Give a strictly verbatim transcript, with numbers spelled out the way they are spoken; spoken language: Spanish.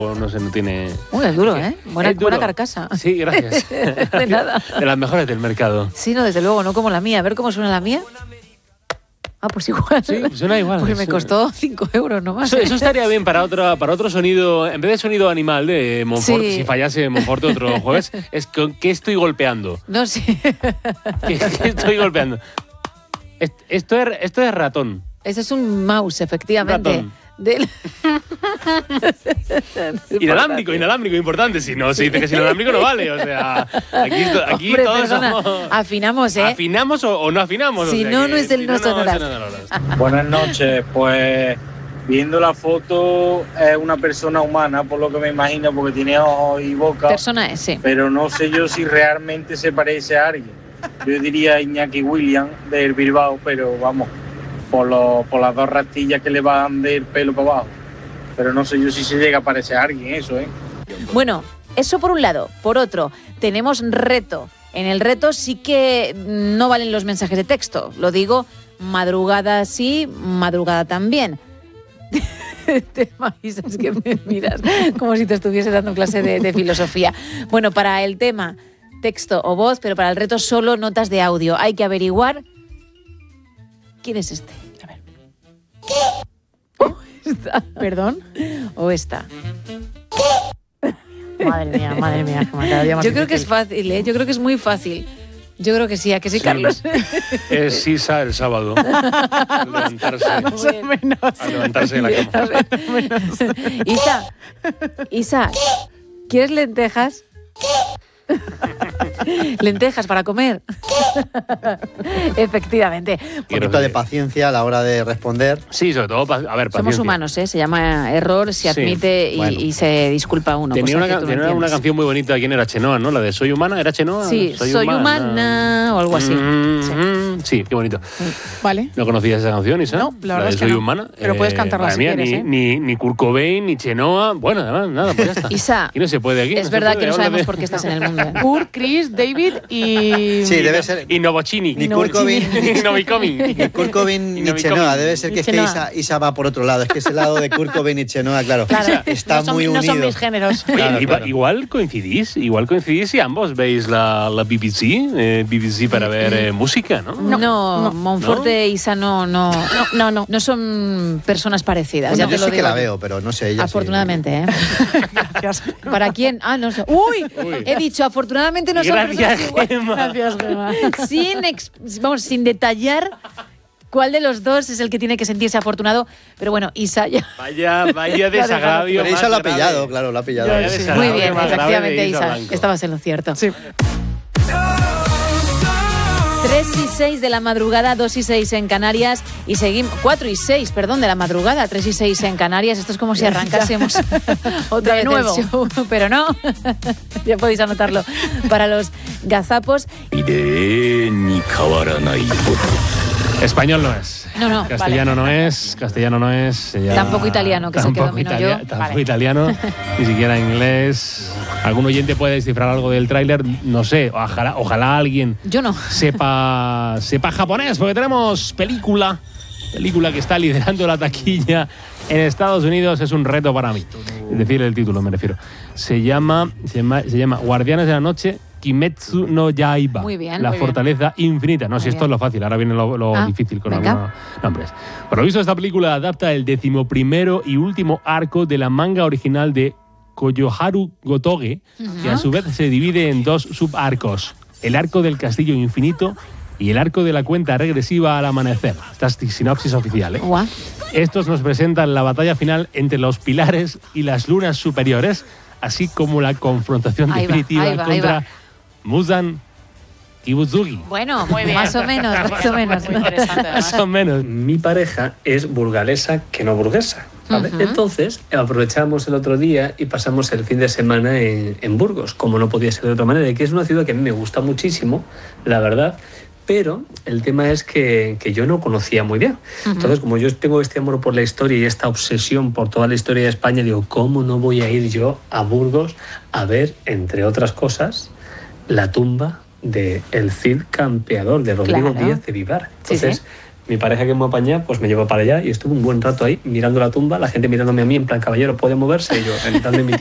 No sé, no tiene... Uy, es duro, ¿eh? Buena, es duro. buena carcasa. Sí, gracias. De nada. De las mejores del mercado. Sí, no, desde luego, no como la mía. A ver cómo suena la mía. Ah, pues igual. Sí, suena igual. Porque me costó cinco euros nomás. Eso, eso estaría bien para otro, para otro sonido, en vez de sonido animal de Monfort, Sí. si fallase Monfort otro jueves, es con qué estoy golpeando. No, sí. ¿Qué, qué estoy golpeando? Est- Esto es, esto es ratón. Ese es un mouse, efectivamente. Ratón. Del... Inalámbrico, inalámbrico, importante. Si no se dice que es inalámbrico, no vale. O sea, aquí, aquí Hombre, todos perdona, somos... afinamos, ¿eh? ¿Afinamos o, o no afinamos? Si o sea no, que, no es el si no sonoras. no, no, no, no, no. Buenas noches, pues viendo la foto es una persona humana, por lo que me imagino, porque tiene ojos y boca, Persona es, sí. pero no sé yo si realmente se parece a alguien. Yo diría Iñaki Williams del Bilbao, pero vamos, por, lo, por las dos rastillas que le van del pelo para abajo. Pero no sé yo si se llega a parecer a alguien eso, ¿eh? Bueno, eso por un lado. Por otro, tenemos reto. En el reto sí que no valen los mensajes de texto. Lo digo, madrugada sí, madrugada también. Te imaginas que me miras como si te estuviese dando clase de, de filosofía. Bueno, para el tema texto o voz, pero para el reto solo notas de audio. Hay que averiguar quién es este. A ver. ¿O esta? ¿Perdón? ¿O esta? Madre mía, madre mía. Que me ha quedado ya más Yo creo que es difícil. fácil, ¿eh? Yo creo que es muy fácil. Yo creo que sí, ¿a que sí, Sí. Carlos? Es Sisa el sábado. A levantarse, Más o menos. a levantarse de la A cama. ver. Isa, Isa, ¿quieres lentejas? Lentejas para comer. Efectivamente. Un poquito de paciencia a la hora de responder. Sí, sobre todo, pa- a ver, Somos paciencia. humanos, ¿eh? Se llama error, se Sí, admite y, bueno. y se disculpa uno. Tenía, cosa una, que ca- tú no tenía una entiendes. canción muy bonita. ¿Quién era? Chenoa, ¿no? La de Soy humana. ¿Era Chenoa? Sí, soy, humana o algo así. Mm, Sí. mm, sí, qué bonito. Vale. ¿No conocías esa canción, Isa? No, la verdad de es que Soy no. humana. Pero puedes cantarla madre si mía, quieres, ni, ¿eh? ni, ni Kurt Cobain, ni Chenoa. Bueno, además, nada, pues ya está. Isa, Aquí no se puede. Aquí es no se verdad puede, que no habla sabemos de- por qué estás en el mundo. ¿eh? Kurt, Chris, David y... Sí, debe ser. Y Novocini. Ni Kurt Cobain, Ni Novikomin. ni Kurt Cobain Y ni Novikomin. Chenoa. Debe ser que es que Chenoa. Isa, Isa va por otro lado. Es que ese lado de Kurt Cobain y Chenoa, claro, Claro, está no son, muy no unido. son mis géneros. Oye, Claro, igual, claro. igual coincidís, igual coincidís y ambos veis la, la B B C, eh, B B C para ver eh, música, ¿no? No, no, Monforte ¿no? e Isa no, no, No, no, no. no son personas parecidas. Bueno, ya te yo lo sí que digo la yo. veo, pero no sé ella. sí. Afortunadamente, ¿eh? Gracias. ¿Para quién? Ah, no sé. ¡Uy! Uy. He dicho, afortunadamente no son Gracias, personas iguales. Gemma. Gracias, Gemma. Sin, ex- vamos, sin detallar cuál de los dos es el que tiene que sentirse afortunado. Pero bueno, Isa ya. Vaya, vaya desagravio. Pero Isa más lo ha grave. pillado, claro, lo ha pillado. Vaya Sí. desagravio Muy bien, más grave efectivamente, de Isa Isa. Blanco. Estabas en lo cierto. Sí. tres y seis de la madrugada, dos y seis en Canarias y seguimos. cuatro y seis, perdón, de la madrugada, tres y seis en Canarias. Esto es como si arrancásemos otra De vez nuevo. el show, pero no. Ya podéis anotarlo para los gazapos. Español no es. No, no, Castellano no es, castellano no es. ya- Tampoco italiano, que es el que tampoco domino italia- yo. Tampoco Vale. italiano, ni siquiera inglés. ¿Algún oyente puede descifrar algo del tráiler? No sé, ojalá, ojalá alguien Yo no. sepa, sepa japonés, porque tenemos película, película que está liderando la taquilla en Estados Unidos. Es un reto para mí. Es decir, el título me refiero. Se llama, se llama, se llama Guardianes de la Noche, Kimetsu no Yaiba. Muy bien, La muy bien. fortaleza infinita. No, Muy si esto bien. es lo fácil, ahora viene lo, lo Ah, difícil con venga. algunos nombres. Por lo visto, esta película adapta el decimoprimero y último arco de la manga original de Koyoharu Gotoge, que a su vez se divide en dos subarcos: el arco del castillo infinito y el arco de la cuenta regresiva al amanecer. Esta es sinopsis oficial, ¿eh? Guau. Estos nos presentan la batalla final entre los pilares y las lunas superiores, así como la confrontación Ahí va, definitiva ahí va, ahí contra va. Muzan Kibuzugi. Bueno, Muy bien. más o menos, más o menos. Muy interesante, Más además. o menos. Mi pareja es burgalesa que no burguesa, ¿vale? Ujú. Entonces aprovechamos el otro día y pasamos el fin de semana en, en Burgos, como no podía ser de otra manera, y que es una ciudad que a mí me gusta muchísimo, la verdad, pero el tema es que, que yo no conocía muy bien. Entonces, como yo tengo este amor por la historia y esta obsesión por toda la historia de España, digo, ¿cómo no voy a ir yo a Burgos a ver, entre otras cosas, la tumba de el Cid Campeador, de Rodrigo Claro. Díaz de Vivar? Sí, Entonces, sí. mi pareja que me apaña, pues me llevó para allá y estuve un buen rato ahí mirando la tumba, la gente mirándome a mí en plan, caballero, ¿puede moverse? Y yo, dando mi